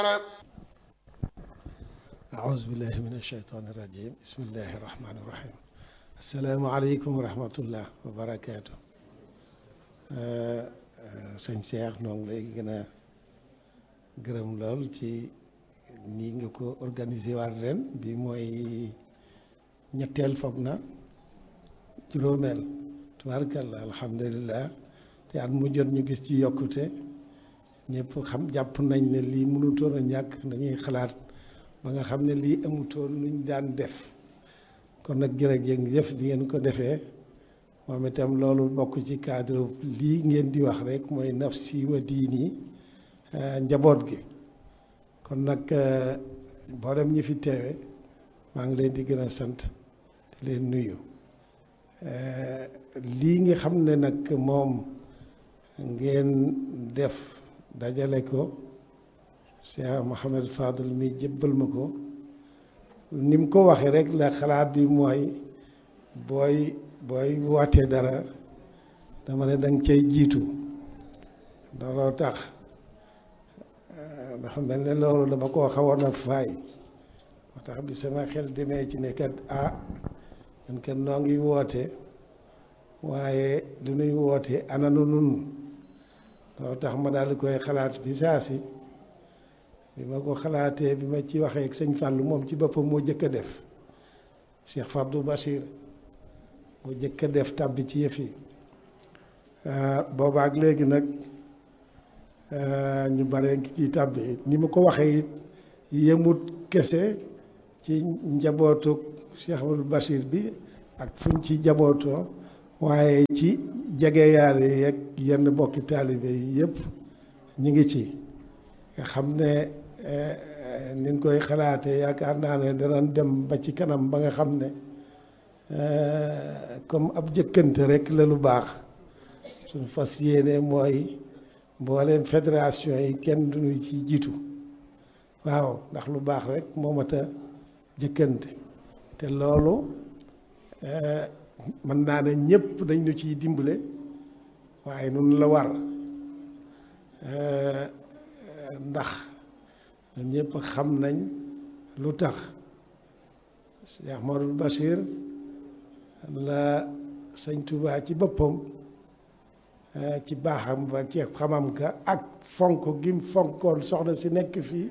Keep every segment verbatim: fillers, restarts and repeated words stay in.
أعوذ بالله من الشيطان الرجيم بسم الله الرحمن الرحيم السلام عليكم ورحمة الله وبركاته sëñ Cheikh noo ngi lay gën a gërëm lool ci nii nga ko organisé waat ren bi mooy ñetteel foog na juróomeel tubaarkalla alhamdulilah te at mu jot ñu gis ci yokkute ñëpp xam jàpp nañ ne lii mënutoon a ñàkk dañuy xalaat ba nga xam ne lii amutoon luñ daan def kon nag jërëjëf bi ngeen ko defee moom itam loolu bokk ci cadre lii ngeen di wax rek mooy nafsi wa diini njaboot gi kon nag mboolem ñi fi teewe maa ngi leen di gën a sant di leen nuyu lii nga xam ne nag moom ngeen def dajale ko Cheikh Mouhamed Fadel mi jébbal ma ko ni mu ko waxee rek la xalaat bi mooy booy booy wootee dara dama ne danga cay jiitu looloo tax dafa mel ne loolu dama koo xawoon a faay moo tax bi sama xel demee ci ne kat ah man kat noo ngi woote waaye lu nuy woote ananu nun loolu tax ma daal di koy xalaat bi saa si bi ma ko xalaatee bi ma ci waxee ak sëñ Fallou moom ci boppam moo jëkk a def Cheikh Fabdou Bachir moo jëkk a def tàbbi ci yëf yi boobaak léegi nag ñu bare ngi ciy tàbbi ni ma ko waxee it yemut kese ci njabootu Cheikh Fabdou Bachir bi ak fuñ ci njabootoo waaye ci jegeyaale yeeg yenn bokki taalibe yi yëpp ñu ngi ci nga xam ne niñ koy xalaatee yaakaar naa ne danañ dem ba ci kanam ba nga xam ne comme ab jëkkante rek la lu baax suñ fas yéene mooy mbooleem fédération yi kenn duñu ci jiitu waaw ndax lu baax rek moo mat a jëkkante te loolu mën naa ne ñëpp dañ ñu ciy dimbale waaye nun la war ndax ñun ñëpp xam nañ lu tax Cheikh Mouhamadou Bachir la sëñ Touba ci boppam ci baaxam ba ci xamam ka ak fonk gim fonkoon soxna si nekk fii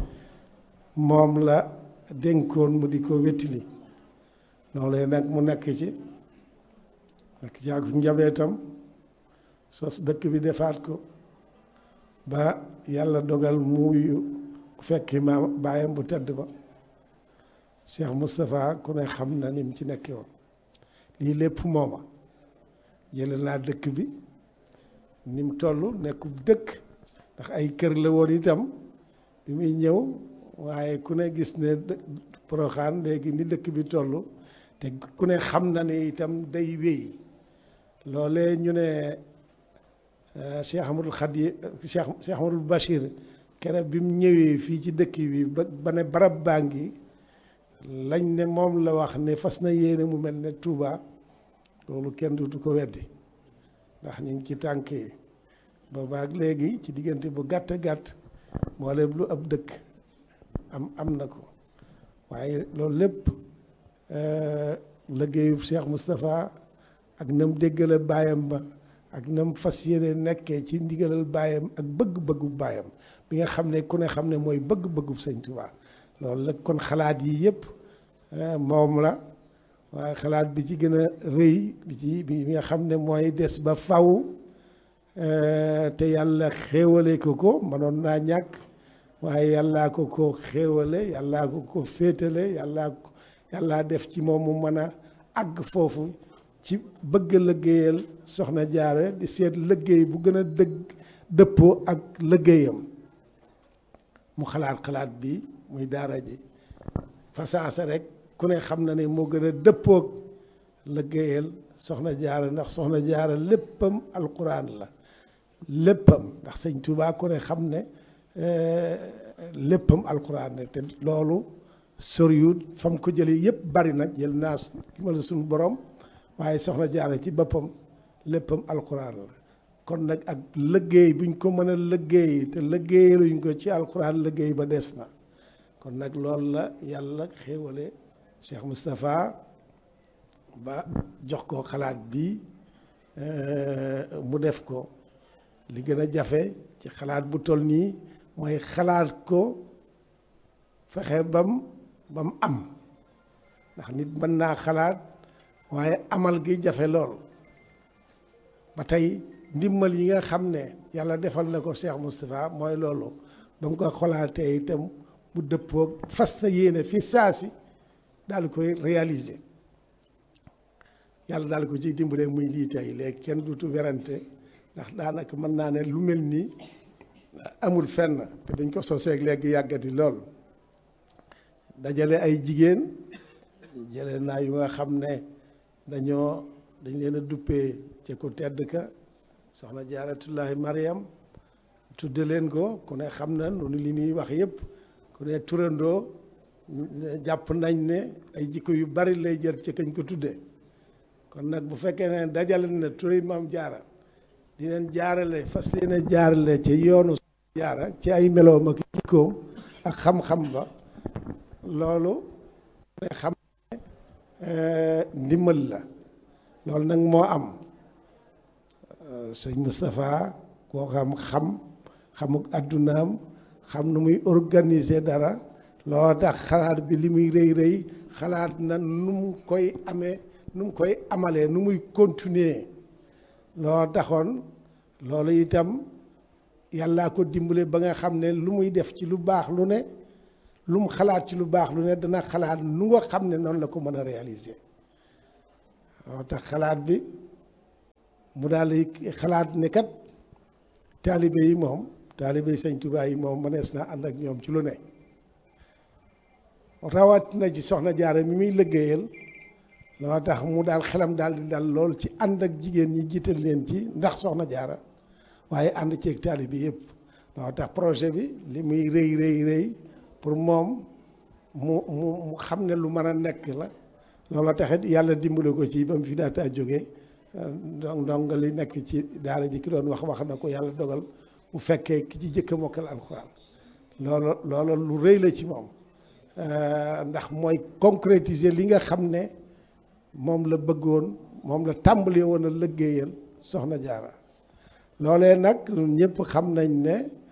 moom la dénkoon mu di ko wettili loolee nag mu nekk ci nekk ci ak njabootam sos dëkk bi defaat ko ba yàlla dogal muuyu fekki ma baayam bu tedd ba Cheikh Moustapha ku ne xam na ni mu ci nekkee woon lii lépp mooma jële naa dëkk bi ni mu toll nekkub dëkk ndax ay kër la woon itam bi muy ñëw waaye ku ne gis ne Porokhane léegi ni dëkk bi toll te ku ne xam na ne itam day wéy loolee ñu ne Cheikh Ahmadul Khadi Cheikh Cheikh Ahmadul Bachir keroog bi mu ñëwee fii ci dëkk bi ba ba ne barab baa ngi lañ ne moom la wax ne fas na yéene mu mel ne Touba loolu kenn du ko weddi ndax ñu ngi ci tànk yi boobaak léegi ci diggante bu gàtt gàtt mboolem lu ab dëkk am am na ko waaye loolu lépp liggéeyu Cheikh Moustapha ak nam déggale baayam ba ak nam fas yéene nekkee ci ndigalal baayam ak bëgg-bëggu baayam bi nga xam ne ku ne xam ne mooy bëgg-bëggu sëñ Tuubaa loolu la kon xalaat yi yëpp moom la waaye xalaat bi ci gën a rëy bi ci bi nga xam ne mooy des ba faw te yàlla xéewale ko ko mënoon naa ñàkk waaye yàllaa ko ko xéewale yàllaa ko ko féetale yàllaa ko yàllaa def ci moom mu mën a àgg foofu ci bëgg liggéeyal soxna Jaara di seet liggéey bu gën a dëgg dëppoo ak liggéeyam mu xalaat xalaat bi muy daara ji fasaasa rek ku ne xam na ne moo gën a dëppoog liggéeyal soxna Jaara ndax soxna Jaara léppam alquran la léppam ndax sëñ Tuubaa ku ne xam ne léppam alquran la te loolu soriwut fam ko jëlee yëpp bari nag jël naa ki ma la suñu borom waaye soxna Jaara ci boppam léppam alquran la kon nag ak liggéey buñ ko mën a liggéey te liggéeyaluñ ko ci alquran liggéey ba des na kon nag loolu la yàlla xéewale Cheikh Moustapha ba jox ko xalaat bi mu def ko li gën a jafe ci xalaat bu toll nii mooy xalaat ko fexe bam bam am ndax nit mën naa xalaat waaye amal gi jafe lool ba tey ndimbal yi nga xam ne yàlla defal na ko Cheikh Moustapha mooy loolu ba mu ko xalaatee itam mu dëppoog fas na yéene fi saasi daal di koy réaliser yàlla daal ko ciy dimbale muy lii tey léegi kenn dutu werante ndax daanaka mën naa ne lu mel nii amul fenn te dañ ko soseeg léegi yàggati lool dajale ay jigéen jële naa yu nga xam ne dañoo dañ leen a duppee ci ku tedd ka soxna jaaratullahi Mariam tudde leen ko ku ne xam na noonu li ñuy wax yëpp ku ne turandoo jàpp nañ ne ay jikko yu bari lay jër ci kañ ko tudde kon nag bu fekkee ne dajale na turi maam jaara di leen jaarale fas leen a jaarale ci yoonu jaara ci ay meloom ak jikkoom ak xam-xam ba loolu ne xam ne ndimbal la loolu nag moo am sëñ Moustapha koo xam xam xamuk addunaam xam nu muy organiser dara loo tax xalaat bi li muy rëy rëy xalaat na nu mu koy amee nu mu koy amalee nu muy continuer loo taxoon loolu itam yàllaa ko dimbale ba nga xam ne lu muy def ci lu baax lu ne lu mu xalaat ci lu baax lu ne dana xalaat nu nga xam ne noonu la ko mën a réaliser loo tax xalaat bi mu daal di xalaat ne kat taalibe yi moom taalibe yi sëñ Tuubaa yi moom mënees na ànd ak ñoom ci lu ne rawat na ci soxna jaara mi muy liggéeyal loo tax mu daal xelam daal di dal lool ci ànd ak jigéen ñi jiital leen ci ndax soxna jaara waaye ànd ceeg taalibe bi yëpp loo tax projet bi li muy rëy rëy rëy pour moom mu mu mu xam ne lu mën a nekk la loola taxit yàlla dimbale ko ci ba mu fi daataa jógee donc donc li nekk ci daara ji ki doon wax wax na ko yàlla dogal mu fekkee ki ci jëkk a mokkal alxuraan loolu loolu lu rëy la ci moom ndax mooy concrétiser li nga xam ne moom la bëggoon moom la tàmbalee woon a liggéeyal soxna jaara loolee nag ñëpp xam nañ ne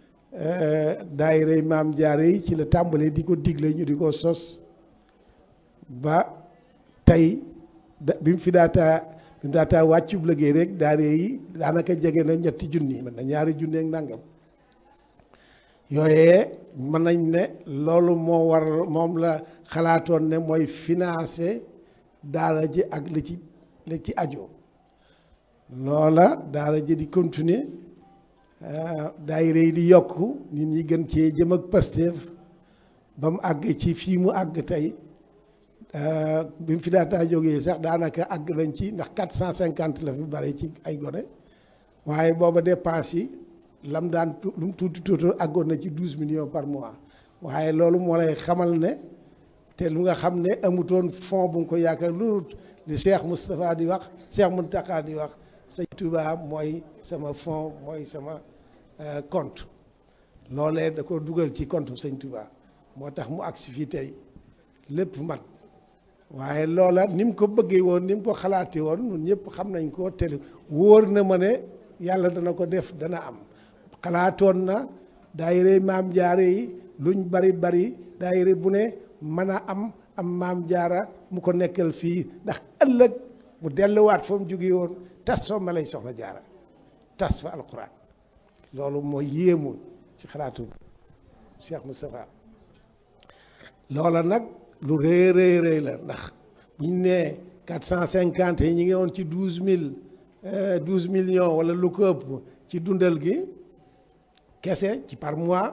daayira maam jaara yi ci la tàmbalee di ko digle ñu di ko sos ba tey da bi mu fi daataa bi mu daataa wàccub liggéey rek daayira yi daanaka jege na ñetti junni mën na ñaari junni ak nangam yooyee mën nañ ne loolu moo war moom la xalaatoon ne mooy financer daara ji ak li ci li ci ajo loola daara ji di continuer daayira yi di yokk nit ñi gën cee jëm ak Pastef ba mu àgg ci fii mu àgg tey bi mu fi daataa jógee sax daanaka àgg nañ ci ndax quatre cent cinquante la fi bari ci ay gone waaye booba dépense yi lam daan lu mu tuuti tuuti àggoon na ci douze millions par mois waaye loolu moo lay xamal ne te lu nga xam ne amutoon fond bu nga ko yaakaar lu li Cheikh Moustapha di wax Cheikh Mountakha di wax sëñ Touba mooy sama fond mooy sama compte loolee da ko dugal ci compte sëñ Touba moo tax mu agsi fii tey lépp mat waaye loola ni mu ko bëggee woon ni mu ko xalaatee woon ñun ñëpp xam nañ ko te wóor na ma ne yàlla dana ko def dana am xalaatoon na daayira maam jaara yi luñ bari bari daayira bu ne mën a am am maam jaara mu ko nekkal fii ndax ëllëg mu delluwaat fa mu jóge woon tas fa ma lay soxla jaara tas fa alquran loolu mooy yéemu ci xalaatu Cheikh Moustapha loola nag lu rëy rëy rëy la ndax bu ñu nee quatre cent cinquante yi ñu ngi woon ci douze mille douze millions wala lu ko ëpp ci dundal gi kese ci par mois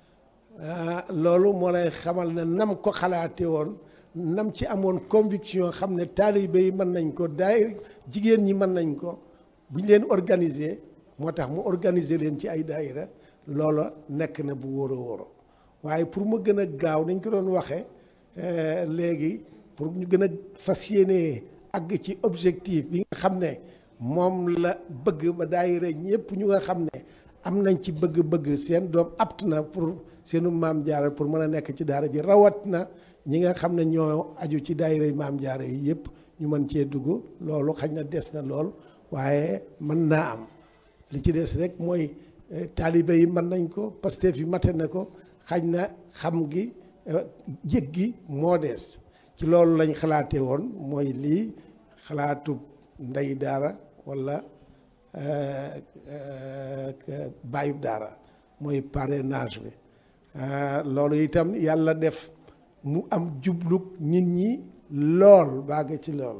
loolu moo lay xamal ne nam ko xalaate woon nam ci amoon conviction xam ne taalibe yi mën nañ ko daay jigéen ñi mën nañ ko bu ñu leen organiser moo tax mu organiser leen ci ay daayira loola nekk na bu wóoro wóoro waaye pour mu gën a gaaw nañ ko doon waxee léegi pour ñu gën a fas yéene àgg ci objectif bi nga xam ne moom la bëgg ba daayira ñëpp ñu nga xam ne am nañ ci bëgg-bëgg seen doom apt na pour seenu maam jaara pour mën a nekk ci daara ji rawat na ñi nga xam ne ñoo aju ci daayira yi maam jaara yi yëpp ñu mën cee dugg loolu xañ na des na lool waaye mën naa am li ci des rek mooy taalibe yi mën nañ ko Pastef yi mate na ko xañ na xam gi jég gi moo des ci loolu lañ xalaate woon mooy lii xalaatu ndey daara walla bàyyub daara mooy parrainage bi loolu itam yàlla def mu am jublug nit ñi lool bàgg ci lool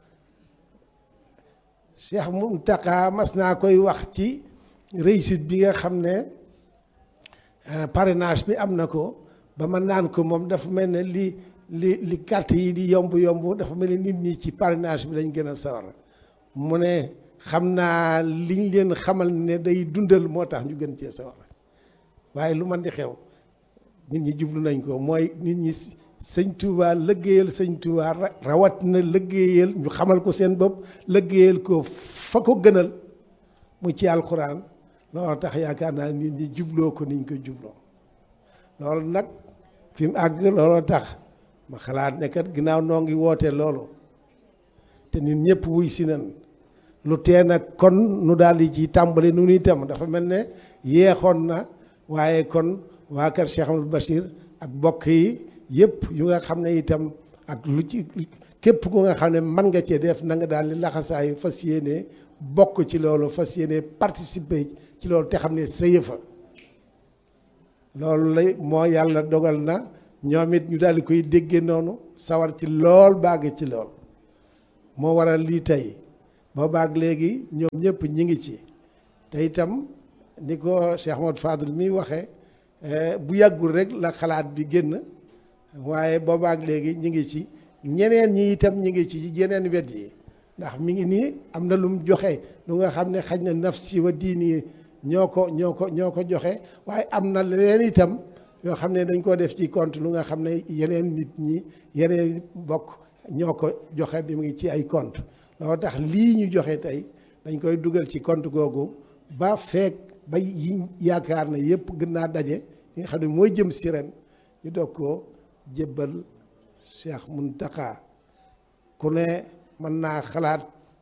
Cheikh Mountakha mas naa koy wax ci réussite bi nga xam ne parrainage bi am na ko ba ma naan ko moom dafa mel ne li li li carte yi di yomb yomb dafa mel ne nit ñi ci parrainage bi lañ gën a sawar mu ne xam naa liñ leen xamal ne day dundal moo tax ñu gën cee sawar waaye lu man di xew nit ñi jublu nañ ko mooy nit ñi sëñ Touba lëggéeyal sëñ Touba rawat na lëggéeyal ñu xamal ko seen bopp lëggéeyal ko fa ko gënal mu ci alxuraan loolu tax yaakaar naa nit ñi jubloo ko niñ ko jubloo loolu nag fi mu àgg looloo tax ma xalaat ne kat ginnaaw noo ngi woote loolu te nit ñëpp wuy si nan lu tee nag kon nu daal di ci tàmbali nu nuy tam dafa mel ne yeexoon na waaye kon waa kër Cheikh Amadou Bachir ak bokk yi yëpp yu nga xam ne itam ak lu ci képp ku nga xam ne mën nga cee def na nga daal di laxasaayu fas yéene bokk ci loolu fas yéene participer ci loolu te xam ne sa yëfa loolu lay moo yàlla dogal na ñoom it ñu daal di koy déggee noonu sawar ci lool bàgg ci lool moo waral lii tey boo baag léegi ñoom ñëpp ñi ngi ci te itam ni ko Cheikh Modou Fadel mi waxee bu yàggul rek la xalaat bi génn waaye boobaak léegi ñi ngi ci ñeneen ñi itam ñi ngi ci yeneen wet yi ndax mi ngi nii am na lu mu joxe lu nga xam ne xaj na nafsi wa diini ñoo ko ñoo ko ñoo ko joxe waaye am na leneen itam yoo xam ne dañ koo def ci compte lu nga xam ne yeneen nit ñi yeneen bokk ñoo ko joxe bi mu ngi ci ay compte loolu tax lii ñu joxe tey dañ koy dugal ci compte googu ba feek ba yi yaakaar na yëpp gën naa daje yi nga xam ne mooy jëm si ren ñu doog koo jébbal Cheikh Mountakha ku ne mën naa xalaat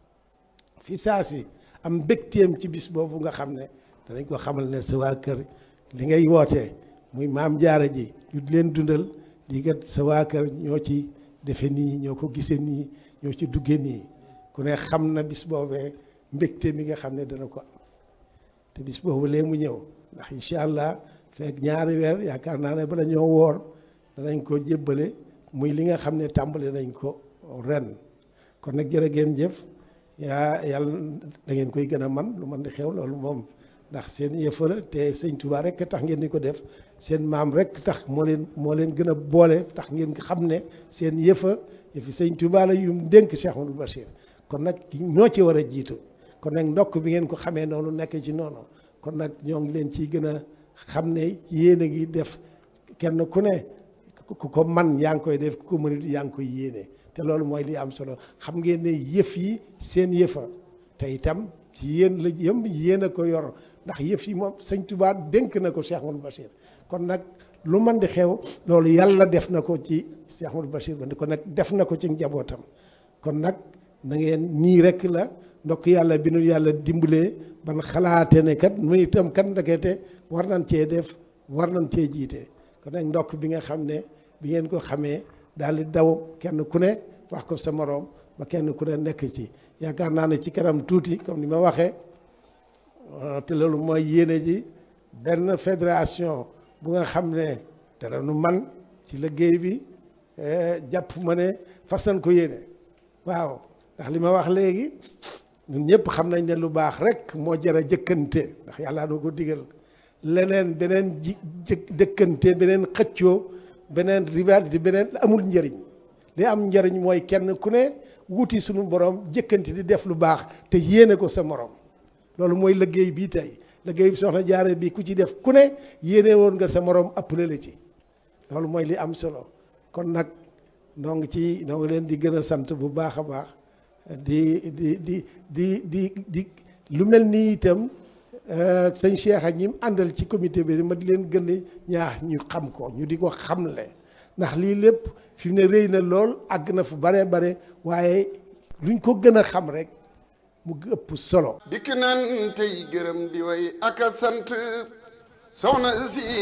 fi saa si am mbégteem ci bis boobu nga xam ne danañ ko xamal ne sa waa kër li ngay wootee muy maam jaara ji ñu leen dundal lii kat sa waa kër ñoo ci defe nii ñoo ko gisee nii ñoo ci dugge nii ku ne xam na bis boobee mbégte mi nga xam ne dana ko am te bis boobu lee mu ñëw ndax incha allah fekk ñaari weer yaakaar naa ne bala ñoo woor danañ ko jébbale muy li nga xam ne tàmbali nañ ko ren kon nag jërë ngeen jëf yaa yàlla da ngeen koy gën a man lu man di xew loolu moom ndax seen yëfa la te sëñ Touba rek tax ngeen di ko def seen maam rek tax moo leen moo leen gën a boole tax ngeen xam ne seen yëfa yëfi sëñ Touba la yum dénk Cheikh Amadou Bachir kon nag ñoo ci war a jiitu kon nag ndokk bi ngeen ko xamee noonu nekk ci noonu kon nag ñoo ngi leen ciy gën a xam ne yéen a ngi def kenn ku ne ku ko man yaa ngi koy def ku ko mënut yaa ngi koy yéene te loolu mooy li am solo xam ngeen ne yëf yi seen yëfa te itam ci yéen la yëm yéen a ko yor ndax yëf yi moom sëñ Touba dénk na ko Cheikh Amadou Bachir kon nag lu man di xew loolu yàlla def na ko ci Cheikh Amadou Bachir ba kon nag def na ko ci njabootam kon nag na ngeen nii rek la ndokk yàlla bi nu yàlla dimbalee ban xalaate ne kat mu itam kat ndekete war nañ cee def war nañ cee jiite kon nag ndokk bi nga xam ne bi ngeen ko xamee daal di daw kenn ku ne wax ko sa moroom ba kenn ku ne nekk ci yaakaar naa ne ci kanam tuuti comme ni ma waxee te loolu mooy yéene ji benn fédération bu nga xam ne dara nu man ci liggéey bi jàpp ma ne fasan ko yéene waaw ndax li ma wax léegi ñun ñëpp xam nañ ne lu baax rek moo jar a jëkkante ndax yàlla doo ko digal leneen beneen ji jëkkante beneen xëccoo beneen rivalité beneen amul njëriñ li am njëriñ mooy kenn ku ne wuti suñu borom jëkkante di def lu baax te yéene ko sa morom loolu mooy liggéey bii tey liggéey bi soxna jaare bi ku ci def ku ne yéene woon nga sa morom appelé la ci loolu mooy li am solo kon nag noo ngi ci noo ngi leen di gën a sant bu baax a baax di di di di di di lu mel nii itam sëñ Cheikh ak ñi mu àndal ci comité bi ma di leen gën a ñaax ñu xam ko ñu di ko xamle ndax lii lépp fi mu ne rëy na lool àgg na fu bare bare waaye luñ ko gën a xam rek mu ëpp solo. dikk nan tey gërëm di way ak a sant soxna si